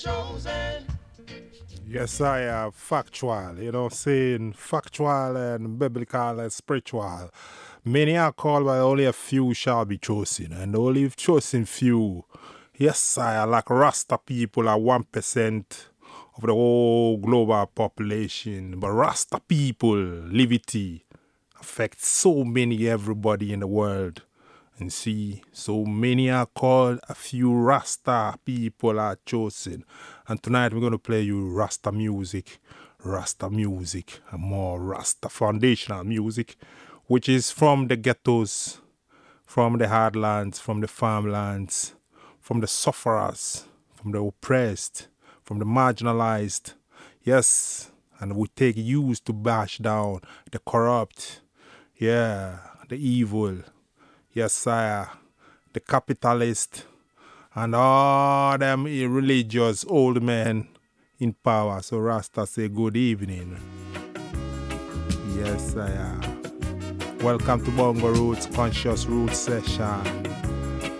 Yes, I have factual, saying factual and biblical and spiritual. Many are called, but only a few shall be chosen, and only chosen few. Yes, I like Rasta people are 1% of the whole global population, but Rasta people, liberty, affects so many everybody in the world. And see, so many are called, a few Rasta people are chosen. And tonight we're going to play you Rasta music, and more Rasta foundational music, which is from the ghettos, from the hardlands, from the farmlands, from the sufferers, from the oppressed, from the marginalized. Yes, and we take use to bash down the corrupt, yeah, the evil. Yes, sire. The capitalist and all them religious old men in power. So Rasta say good evening. Yes, sire. Welcome to Bongo Roots Conscious Roots Session.